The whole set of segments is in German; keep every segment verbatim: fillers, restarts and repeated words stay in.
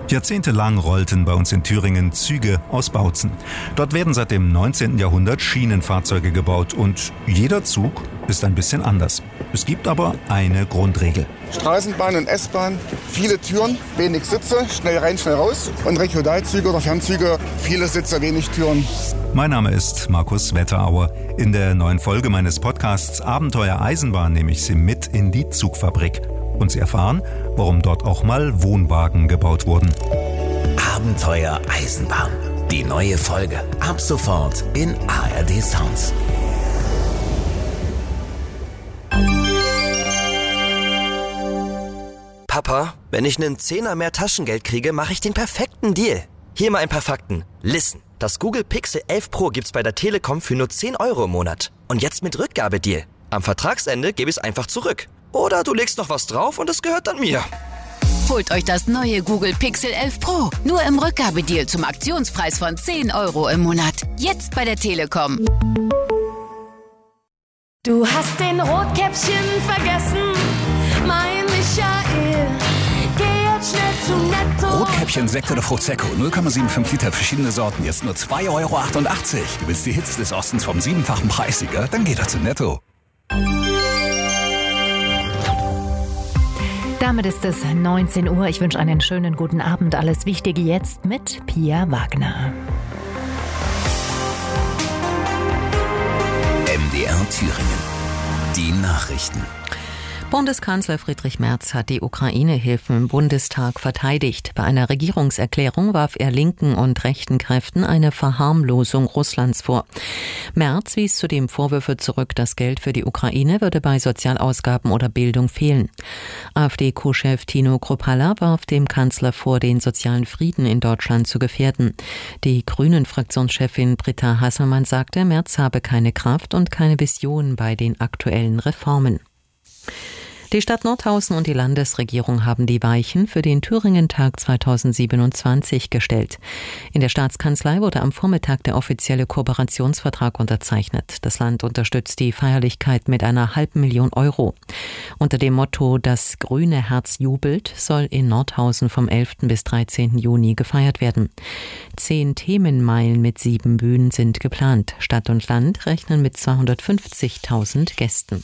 Jahrzehntelang rollten bei uns in Thüringen Züge aus Bautzen. Dort werden seit dem neunzehnten Jahrhundert Schienenfahrzeuge gebaut und jeder Zug ist ein bisschen anders. Es gibt aber eine Grundregel. Straßenbahn und S-Bahn, viele Türen, wenig Sitze, schnell rein, schnell raus. Und Regionalzüge oder Fernzüge, viele Sitze, wenig Türen. Mein Name ist Markus Wetterauer. In der neuen Folge meines Podcasts Abenteuer Eisenbahn nehme ich Sie mit in die Zugfabrik. Und Sie erfahren, warum dort auch mal Wohnwagen gebaut wurden. Abenteuer Eisenbahn. Die neue Folge. Ab sofort in A R D Sounds. Papa, wenn ich einen Zehner mehr Taschengeld kriege, mache ich den perfekten Deal. Hier mal ein paar Fakten. Listen. Das Google Pixel elf Pro gibt's bei der Telekom für nur zehn Euro im Monat. Und jetzt mit Rückgabedeal. Am Vertragsende gebe ich es einfach zurück. Oder du legst noch was drauf und es gehört dann mir. Holt euch das neue Google Pixel elf Pro. Nur im Rückgabedeal zum Aktionspreis von zehn Euro im Monat. Jetzt bei der Telekom. Du hast den Rotkäppchen vergessen, mein Michael. Geh jetzt schnell zu Netto. Rotkäppchen, Sekt oder Frucht Secco. null Komma fünfundsiebzig Liter, verschiedene Sorten. Jetzt nur zwei Euro achtundachtzig. Du willst die Hits des Ostens vom siebenfachen Preissieger? Dann geh doch zu Netto. Damit ist es neunzehn Uhr. Ich wünsche einen schönen guten Abend. Alles Wichtige jetzt mit Pia Wagner. M D R Thüringen. Die Nachrichten. Bundeskanzler Friedrich Merz hat die Ukraine-Hilfen im Bundestag verteidigt. Bei einer Regierungserklärung warf er linken und rechten Kräften eine Verharmlosung Russlands vor. Merz wies zudem Vorwürfe zurück, das Geld für die Ukraine würde bei Sozialausgaben oder Bildung fehlen. AfD-Co-Chef Tino Kruppalla warf dem Kanzler vor, den sozialen Frieden in Deutschland zu gefährden. Die Grünen-Fraktionschefin Britta Hasselmann sagte, Merz habe keine Kraft und keine Vision bei den aktuellen Reformen. Die Stadt Nordhausen und die Landesregierung haben die Weichen für den Thüringen-Tag zweitausendsiebenundzwanzig gestellt. In der Staatskanzlei wurde am Vormittag der offizielle Kooperationsvertrag unterzeichnet. Das Land unterstützt die Feierlichkeit mit einer halben Million Euro. Unter dem Motto »Das grüne Herz jubelt« soll in Nordhausen vom elften bis dreizehnten Juni gefeiert werden. Zehn Themenmeilen mit sieben Bühnen sind geplant. Stadt und Land rechnen mit zweihundertfünfzigtausend Gästen.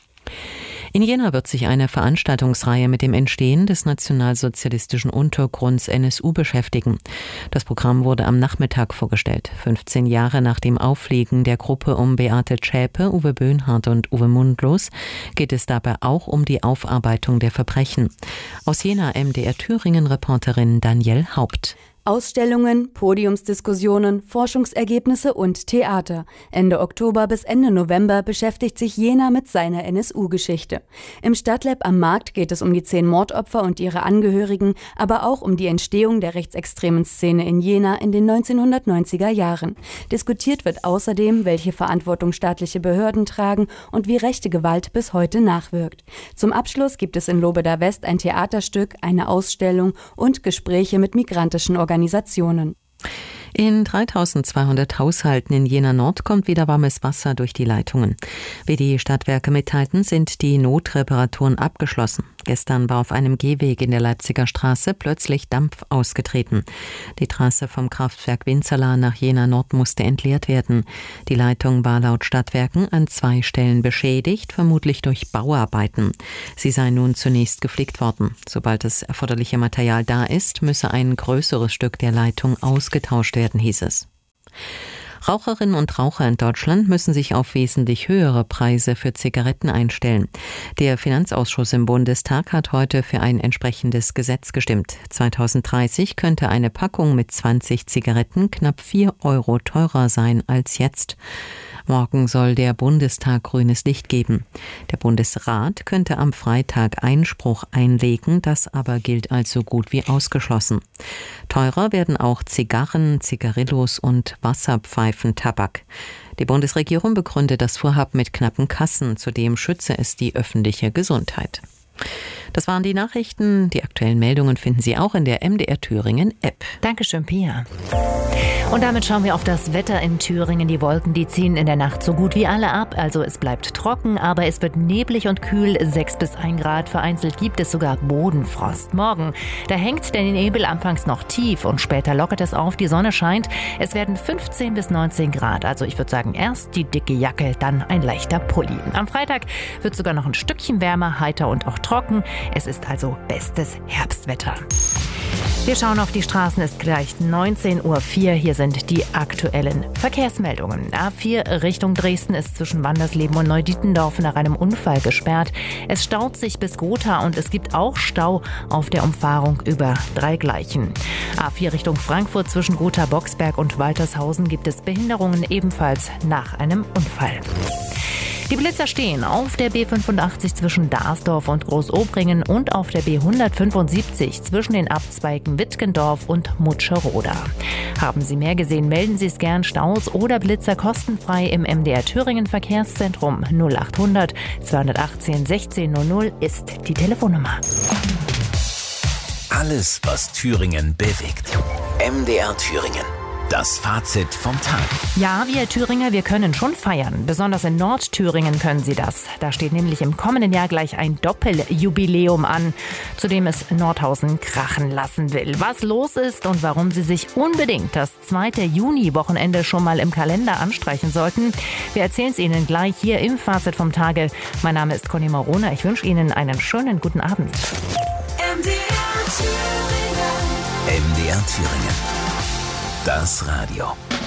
In Jena wird sich eine Veranstaltungsreihe mit dem Entstehen des nationalsozialistischen Untergrunds N S U beschäftigen. Das Programm wurde am Nachmittag vorgestellt. fünfzehn Jahre nach dem Aufliegen der Gruppe um Beate Zschäpe, Uwe Böhnhardt und Uwe Mundlos geht es dabei auch um die Aufarbeitung der Verbrechen. Aus Jena M D R Thüringen-Reporterin Danielle Haupt. Ausstellungen, Podiumsdiskussionen, Forschungsergebnisse und Theater. Ende Oktober bis Ende November beschäftigt sich Jena mit seiner N S U-Geschichte. Im Stadtlab am Markt geht es um die zehn Mordopfer und ihre Angehörigen, aber auch um die Entstehung der rechtsextremen Szene in Jena in den neunzehnhundertneunziger Jahren. Diskutiert wird außerdem, welche Verantwortung staatliche Behörden tragen und wie rechte Gewalt bis heute nachwirkt. Zum Abschluss gibt es in Lobeda West ein Theaterstück, eine Ausstellung und Gespräche mit migrantischen Organisationen. Organisationen. In dreitausendzweihundert Haushalten in Jena Nord kommt wieder warmes Wasser durch die Leitungen. Wie die Stadtwerke mitteilten, sind die Notreparaturen abgeschlossen. Gestern war auf einem Gehweg in der Leipziger Straße plötzlich Dampf ausgetreten. Die Trasse vom Kraftwerk Winzerla nach Jena Nord musste entleert werden. Die Leitung war laut Stadtwerken an zwei Stellen beschädigt, vermutlich durch Bauarbeiten. Sie sei nun zunächst geflickt worden. Sobald das erforderliche Material da ist, müsse ein größeres Stück der Leitung ausgetauscht werden, hieß es. Raucherinnen und Raucher in Deutschland müssen sich auf wesentlich höhere Preise für Zigaretten einstellen. Der Finanzausschuss im Bundestag hat heute für ein entsprechendes Gesetz gestimmt. zweitausenddreißig könnte eine Packung mit zwanzig Zigaretten knapp vier Euro teurer sein als jetzt. Morgen soll der Bundestag grünes Licht geben. Der Bundesrat könnte am Freitag Einspruch einlegen, das aber gilt als so gut wie ausgeschlossen. Teurer werden auch Zigarren, Zigarillos und Wasserpfeifentabak. Die Bundesregierung begründet das Vorhaben mit knappen Kassen, zudem schütze es die öffentliche Gesundheit. Das waren die Nachrichten. Die aktuellen Meldungen finden Sie auch in der M D R Thüringen App. Dankeschön, Pia. Und damit schauen wir auf das Wetter in Thüringen. Die Wolken, die ziehen in der Nacht so gut wie alle ab. Also es bleibt trocken, aber es wird neblig und kühl. sechs bis ein Grad. Vereinzelt gibt es sogar Bodenfrost. Morgen, da hängt der Nebel anfangs noch tief und später lockert es auf. Die Sonne scheint. Es werden fünfzehn bis neunzehn Grad. Also ich würde sagen, erst die dicke Jacke, dann ein leichter Pulli. Am Freitag wird sogar noch ein Stückchen wärmer, heiter und auch trocken. Es ist also bestes Herbstwetter. Wir schauen auf die Straßen, es ist gleich neunzehn Uhr vier. Hier sind die aktuellen Verkehrsmeldungen. A vier Richtung Dresden ist zwischen Wandersleben und Neudietendorf nach einem Unfall gesperrt. Es staut sich bis Gotha und es gibt auch Stau auf der Umfahrung über Dreigleichen. A vier Richtung Frankfurt zwischen Gotha-Boxberg und Waltershausen gibt es Behinderungen ebenfalls nach einem Unfall. Die Blitzer stehen auf der B fünfundachtzig zwischen Darsdorf und Großobringen und auf der B hundertfünfundsiebzig zwischen den Abzweigen Wittgendorf und Mutscherroda. Haben Sie mehr gesehen, melden Sie es gern. Staus oder Blitzer kostenfrei im M D R Thüringen Verkehrszentrum. null achthundert zweihundertachtzehn sechzehn null null ist die Telefonnummer. Alles, was Thüringen bewegt. M D R Thüringen. Das Fazit vom Tag. Ja, wir Thüringer, wir können schon feiern. Besonders in Nordthüringen können Sie das. Da steht nämlich im kommenden Jahr gleich ein Doppeljubiläum an, zu dem es Nordhausen krachen lassen will. Was los ist und warum Sie sich unbedingt das zweite Juni-Wochenende schon mal im Kalender anstreichen sollten, wir erzählen es Ihnen gleich hier im Fazit vom Tage. Mein Name ist Conny Morona. Ich wünsche Ihnen einen schönen guten Abend. M D R Thüringen. M D R Thüringen. Das Radio.